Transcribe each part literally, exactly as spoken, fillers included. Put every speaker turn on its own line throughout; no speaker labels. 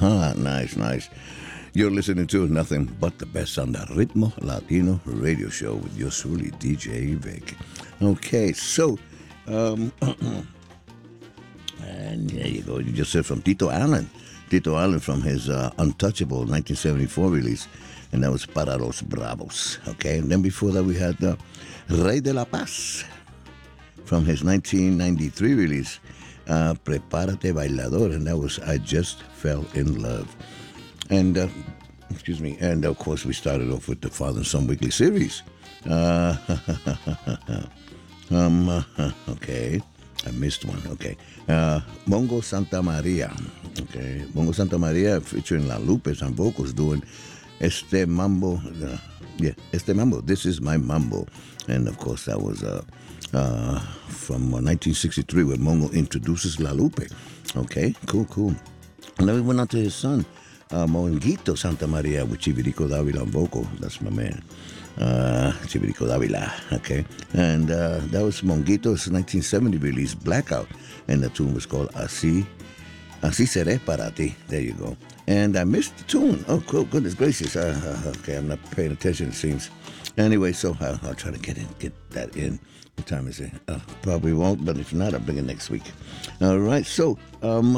Uh-huh. Nice, nice. You're listening to nothing but the best on the Ritmo Latino radio show with yours truly, D J Vic. Okay, so, um, and there you go. You just heard from Tito Allen. Tito Allen from his uh, Untouchable nineteen seventy-four release, and that was Para los Bravos. Okay, and then before that we had uh, Rey de la Paz from his nineteen ninety-three release, uh, Prepárate Bailador, and that was I Just Fell in Love. And, uh, excuse me, and of course we started off with the Father and Son Weekly Series. Uh, um, uh, okay, I missed one, okay. Uh, Mongo Santa Maria, okay. Mongo Santa Maria featuring La Lupe on vocals doing Este Mambo, uh, yeah, Este Mambo, This Is My Mambo. And of course that was uh, uh, from uh, nineteen sixty-three where Mongo introduces La Lupe. Okay, cool, cool. And then we went on to his son, Uh, Monguito Santa Maria with Chivirico Davila on vocal. That's my man. Uh, Chivirico Davila, okay. And uh, that was Monguito's nineteen seventy release, Blackout. And the tune was called Así, Así Seré Para Ti. There you go. And I missed the tune. Oh, cool. Goodness gracious. Uh, uh, okay, I'm not paying attention, it seems. Anyway, so I'll, I'll try to get in, get that in. What time is it? Uh, probably won't, but if not, I'll bring it next week. All right, so, um,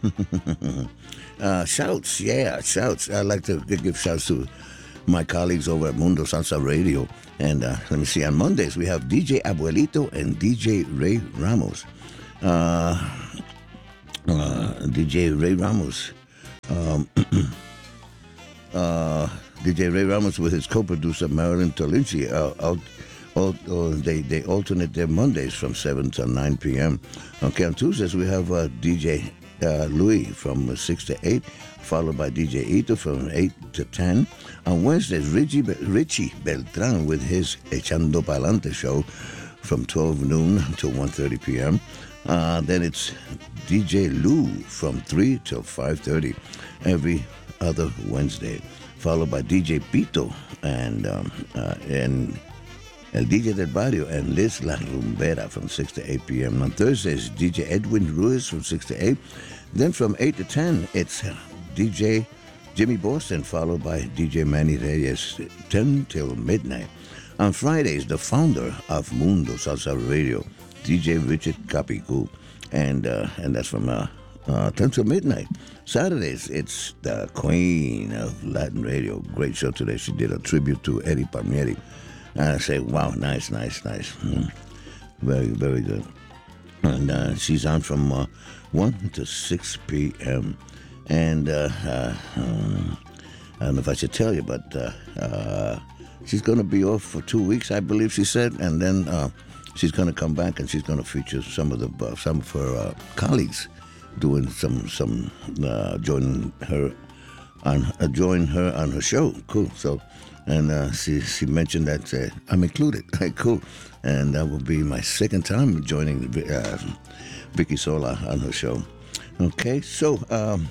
uh, shouts, yeah, shouts. I'd like to give shouts to my colleagues over at Mundo Salsa Radio. And uh, let me see, on Mondays, we have D J Abuelito and D J Ray Ramos. Uh, uh, D J Ray Ramos. Um, uh, D J Ray Ramos with his co-producer Marilyn Tolinci uh, out. All, all, they, they alternate their Mondays from seven to nine p.m. Okay, on Tuesdays we have uh, D J uh, Louis from uh, six to eight, followed by D J Ito from eight to ten. On Wednesdays, Richie, Richie Beltran with his Echando Palante show from twelve noon to one thirty p.m. Uh, then it's D J Lou from three till five thirty every other Wednesday, followed by D J Pito and um, uh, and El D J del Barrio and Liz La Rumbera from six to eight p.m. On Thursdays, D J Edwin Ruiz from six to eight. Then from eight to ten, it's D J Jimmy Boston, followed by D J Manny Reyes, ten till midnight. On Fridays, the founder of Mundo Salsa Radio, D J Richard Capicu, and uh, and that's from uh, uh, ten till midnight. Saturdays, it's the queen of Latin radio. Great show today. She did a tribute to Eddie Palmieri. And I say, wow, nice, nice, nice. Mm. Very, very good. And uh, she's on from uh, one to six p.m. And uh, uh, um, I don't know if I should tell you, but uh, uh, she's going to be off for two weeks, I believe she said. And then uh, she's going to come back and she's going to feature some of the uh, some of her uh, colleagues doing some, some uh, joining her on uh, join her on her show. Cool. So. And uh, she she mentioned that uh, I'm included. Cool. And that will be my second time joining uh, Vicky Sola on her show. Okay, so um,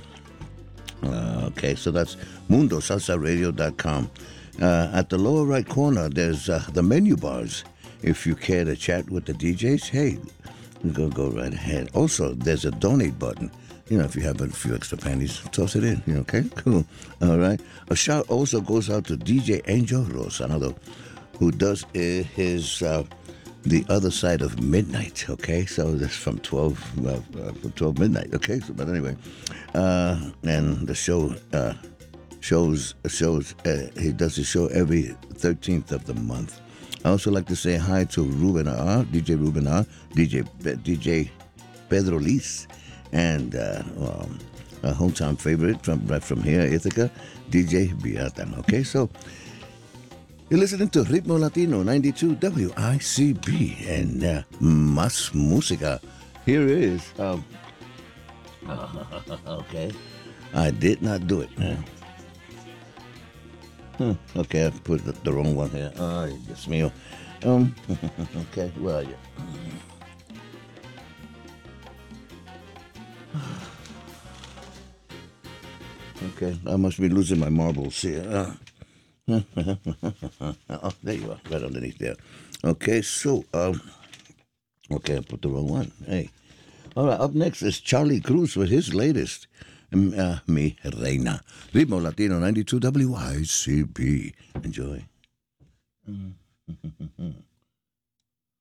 uh, okay, so that's mundo salsa radio dot com. Uh, at the lower right corner, there's uh, the menu bars. If you care to chat with the D Js, hey, go go right ahead. Also, there's a donate button. You know, if you have a few extra pennies, toss it in. You know, okay? Cool. All right. A shout also goes out to D J Angel Rosado, who does uh, his uh, The Other Side of Midnight. Okay, so that's from twelve, uh, uh, from twelve midnight. Okay, so but anyway, uh, and the show uh, shows shows uh, he does the show every thirteenth of the month. I also like to say hi to Ruben R, D J Ruben R, D J D J Pedro Lis. And uh, um, a hometown favorite from right from here, Ithaca, D J Beata. Okay, so you're listening to Ritmo Latino ninety-two W I C B and uh, Mas Musica. Here is, um, okay, I did not do it. Man. Hmm, okay, I put the, the wrong one here. Oh, Dios mío. Um, okay, where are you? Okay, I must be losing my marbles here. Uh, oh, there you are, right underneath there. Okay, so, um, okay, I put the wrong one. Hey. All right, up next is Charlie Cruz with his latest. mm, uh, Mi Reina. Ritmo Latino ninety-two W I C P. Enjoy.